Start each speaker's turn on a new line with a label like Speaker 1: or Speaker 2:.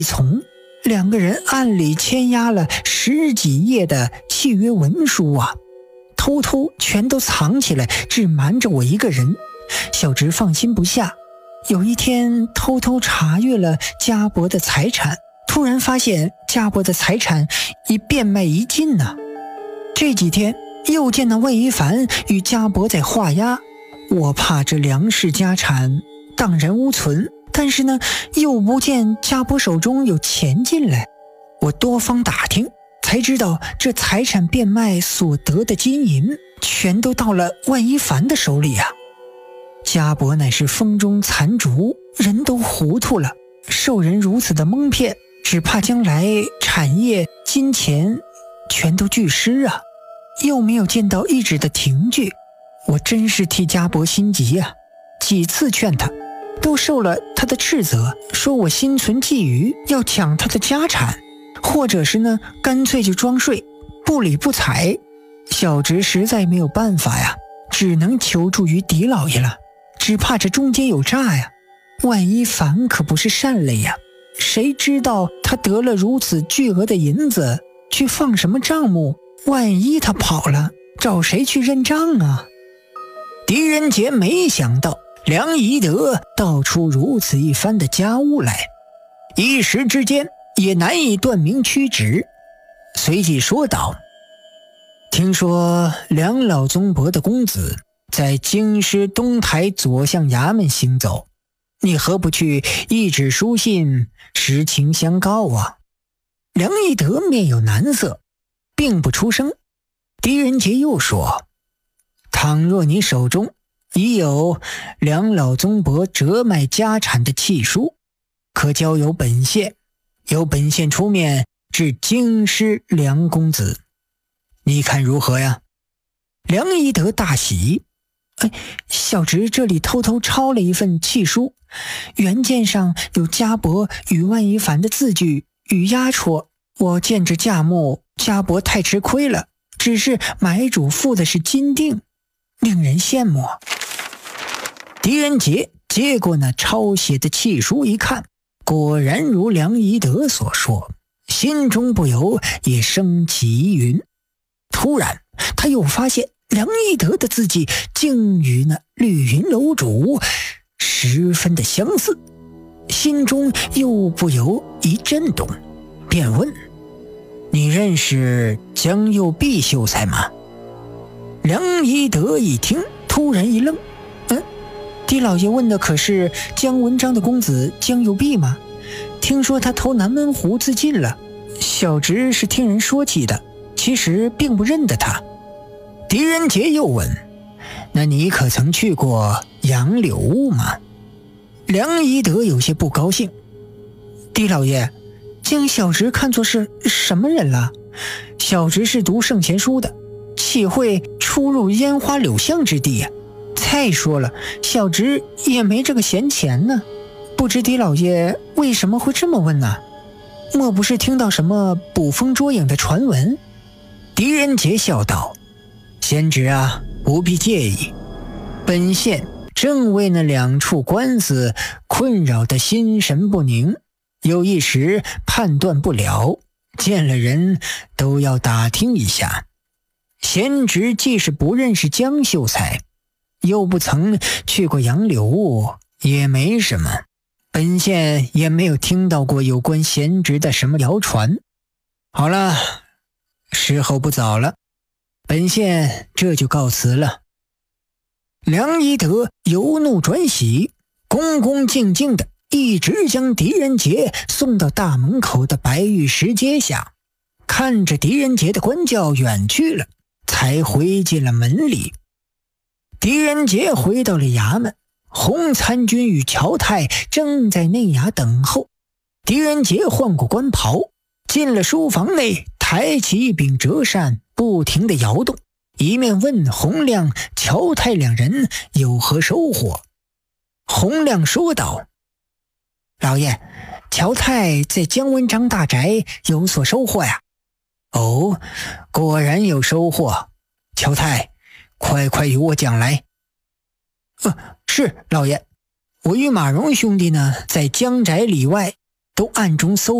Speaker 1: 从，两个人暗里签押了10几页的契约文书啊，偷偷全都藏起来，只瞒着我一个人。小直放心不下，有一天偷偷查阅了家伯的财产，突然发现家伯的财产已变卖一尽呢。这几天又见到魏一凡与家伯在画押，我怕这梁氏家产荡然无存，但是呢，又不见家伯手中有钱进来。我多方打听，才知道这财产变卖所得的金银，全都到了万一凡的手里啊。家伯乃是风中残烛，人都糊涂了，受人如此的蒙骗，只怕将来产业金钱全都俱失啊。又没有见到一纸的停据，我真是替家伯心急啊。几次劝他，都受了他的斥责，说我心存觊觎，要抢他的家产，或者是呢，干脆就装睡，不理不睬。小直实在没有办法呀，只能求助于狄老爷了。只怕这中间有诈呀，万一凡可不是善类呀，谁知道他得了如此巨额的银子，去放什么账目？万一他跑了，找谁去认账啊？狄仁杰没想到梁宜德道出如此一番的家务来，一时之间也难以断明曲直，随即说道：听说梁老宗伯的公子在京师东台左相衙门行走，你何不去一纸书信实情相告啊？梁宜德面有难色，并不出声。狄仁杰又说：倘若你手中已有梁老宗伯折卖家产的契书，可交由本县，由本县出面至京师梁公子，你看如何呀？梁宜德大喜，小侄这里偷偷抄了一份契书，原件上有家伯与万一凡的字据与押戳，我见这价目，家伯太吃亏了，只是买主付的是金锭，令人羡慕。狄仁杰接过那抄写的契书一看，果然如梁宜德所说，心中不由也升起疑云。突然他又发现梁宜德的字迹竟与那绿云楼主十分的相似，心中又不由一震动，便问：你认识江右弼秀才吗？梁宜德一听，突然一愣，狄老爷问的可是江文章的公子江右弼吗？听说他投南门湖自尽了，小侄是听人说起的，其实并不认得他。狄仁杰又问：那你可曾去过杨柳屋吗？梁宜德有些不高兴：狄老爷将小侄看作是什么人了？小侄是读圣贤书的，岂会出入烟花柳巷之地呀？再说了，小侄也没这个闲钱呢，不知狄老爷为什么会这么问呢？莫不是听到什么捕风捉影的传闻？狄仁杰笑道：贤侄啊，不必介意，本县正为那2处官司困扰得心神不宁，有一时判断不了，见了人都要打听一下。贤侄既是不认识江秀才，又不曾去过杨柳屋，也没什么，本县也没有听到过有关贤侄的什么谣传。好了，时候不早了，本县这就告辞了。梁宜德由怒转喜，恭恭敬敬的一直将狄仁杰送到大门口的白玉石阶下，看着狄仁杰的官轿远去了，才回进了门里。狄仁杰回到了衙门，洪参军与乔太正在内衙等候。狄仁杰换过官袍，进了书房内，抬起一柄折扇，不停地摇动，一面问洪亮、乔太2人有何收获。洪亮说道：老爷，乔太在姜文章大宅有所收获呀。哦，果然有收获，乔太，快与我讲来。是老爷，我与马荣兄弟呢，在江宅里外都暗中搜